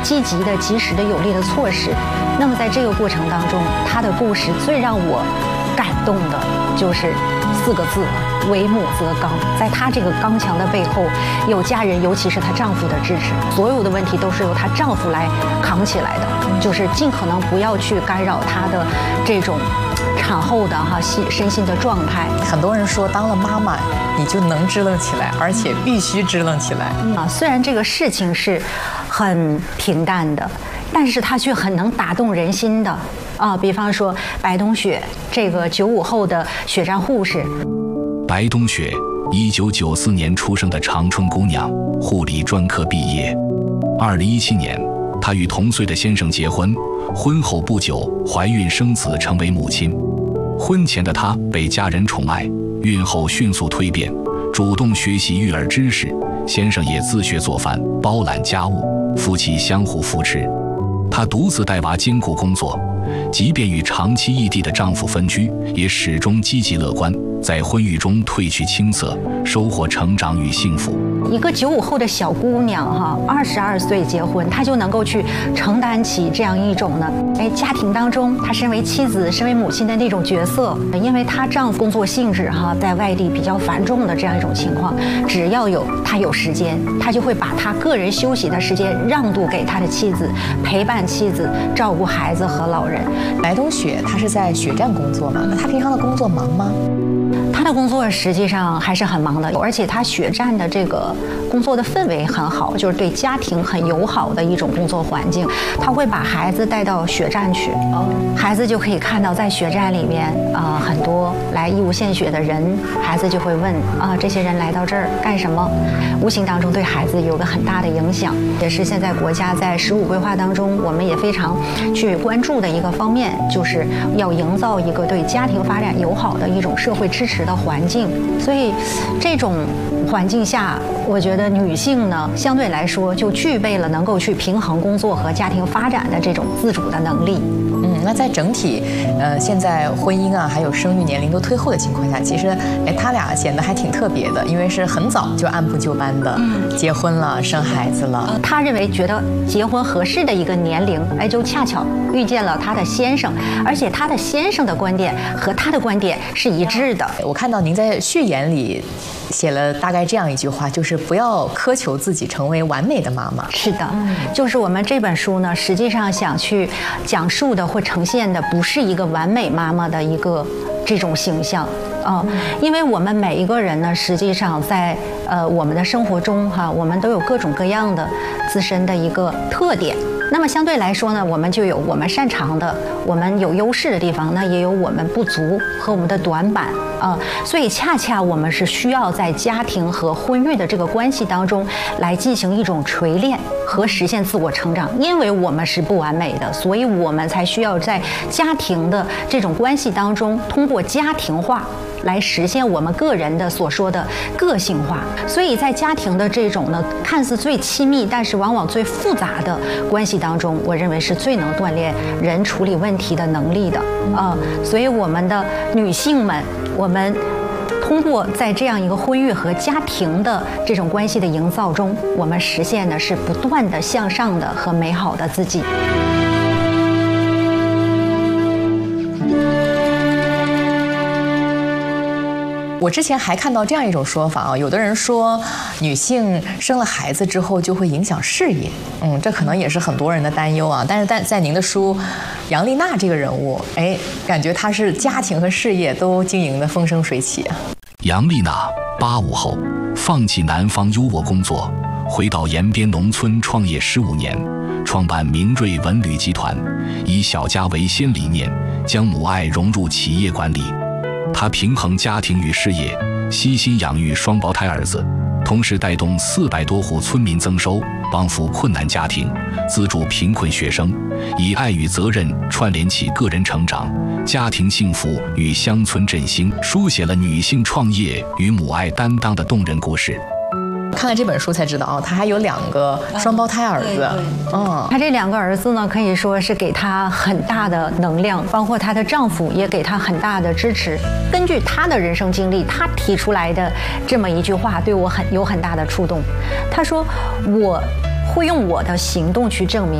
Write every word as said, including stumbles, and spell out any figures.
积极的、及时的、有力的措施。那么在这个过程当中，她的故事最让我感动的就是四个字：为母则刚。在她这个刚强的背后，有家人，尤其是她丈夫的支持。所有的问题都是由她丈夫来扛起来的，就是尽可能不要去干扰她的这种产后的哈心身心的状态。 很多人说，当了妈妈你就能支棱起来，而且必须支棱起来。 啊，虽然这个事情是很平淡的，但是它却很能打动人心的。啊，比方说白冬雪这个九五后的血站护士。 白冬雪，一九九四年出生的长春姑娘，护理专科毕业。二零一七年，她与同岁的先生结婚，婚后不久怀孕生子，成为母亲。婚前的她被家人宠爱，孕后迅速蜕变，主动学习育儿知识，先生也自学做饭，包揽家务，夫妻相互扶持。她独自带娃，兼顾工作，即便与长期异地的丈夫分居，也始终积极乐观，在婚育中褪去青涩，收获成长与幸福。 一个九五后的小姑娘哈，二十二岁结婚，她就能够去承担起这样一种呢，哎，家庭当中她身为妻子、身为母亲的那种角色。因为她丈夫工作性质哈，在外地比较繁重的这样一种情况，只要有她有时间，她就会把她个人休息的时间让渡给她的妻子，陪伴妻子，照顾孩子和老人。 白冬雪她是在血站工作嘛？那她平常的工作忙吗？ 她的工作实际上还是很忙的，而且她血站的这个工作的氛围很好，就是对家庭很友好的一种工作环境。她会把孩子带到血站去，孩子就可以看到在血站里面啊、呃、很多来义务献血的人，孩子就会问啊、呃、这些人来到这儿干什么？无形当中对孩子有个很大的影响，也是现在国家在十五规划当中我们也非常去关注的一个方面，就是要营造一个对家庭发展友好的一种社会支持的环境。所以这种环境下，我觉得女性呢相对来说就具备了能够去平衡工作和家庭发展的这种自主的能力。 嗯，那在整体，呃，现在婚姻啊，还有生育年龄都推后的情况下，其实，哎，他俩显得还挺特别的，因为是很早就按部就班的、嗯、结婚了，生孩子了。 他认为觉得结婚合适的一个年龄，哎，就恰巧遇见了他的先生，而且他的先生的观点和他的观点是一致的。 我看到您在序言里写了大概这样一句话，就是不要苛求自己成为完美的妈妈。 是的，就是我们这本书呢，实际上想去讲述的或呈现的不是一个完美妈妈的一个这种形象啊、呃，因为我们每一个人呢，实际上在呃我们的生活中哈，我们都有各种各样的自身的一个特点。那么相对来说呢，我们就有我们擅长的，我们有优势的地方，那也有我们不足和我们的短板啊、呃。所以恰恰我们是需要在家庭和婚育的这个关系当中来进行一种锤炼和实现自我成长。因为我们是不完美的，所以我们才需要在家庭的这种关系当中，通过家庭化来实现我们个人的所说的个性化。所以在家庭的这种呢，看似最亲密，但是往往最复杂的关系当中，我认为是最能锻炼人处理问题的能力的啊、呃。所以我们的女性们，我们通过在这样一个婚育和家庭的这种关系的营造中，我们实现的是不断的向上的和美好的自己。 我之前还看到这样一种说法啊，有的人说女性生了孩子之后就会影响事业，嗯，这可能也是很多人的担忧啊。但是在在您的书，杨丽娜这个人物，哎，感觉她是家庭和事业都经营得风生水起啊。 杨丽娜八五后，放弃南方优渥工作，回到延边农村创业十五年，创办明锐文旅集团，以小家为先理念，将母爱融入企业管理。他平衡家庭与事业，悉心养育双胞胎儿子，同时带动四百多户村民增收，帮扶困难家庭，资助贫困学生，以爱与责任串联起个人成长、家庭幸福与乡村振兴，书写了女性创业与母爱担当的动人故事。 看了这本书才知道啊，他还有两个双胞胎儿子。 嗯，他这两个儿子呢，可以说是给他很大的能量，包括她的丈夫也给她很大的支持。根据她的人生经历，她提出来的这么一句话，对我很有很大的触动。她说：“我会用我的行动去证明。”